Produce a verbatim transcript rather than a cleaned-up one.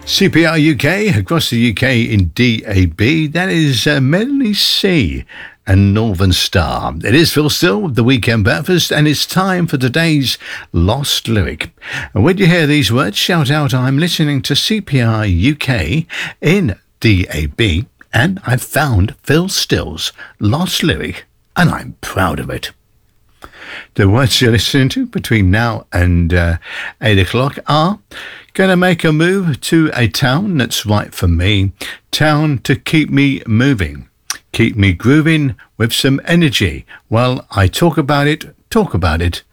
C P R U K, across the U K in D A B, that is uh, Melanie C and Northern Star. It is Phil Still with The Weekend Breakfast, and it's time for today's Lost Lyric. And when you hear these words, shout out, I'm listening to C P R U K in D A B, and I've found Phil Still's Lost Lyric, and I'm proud of it. The words you're listening to between now and uh, eight o'clock are: gonna make a move to a town that's right for me, town to keep me moving, keep me grooving with some energy. Well, I talk about it, talk about it,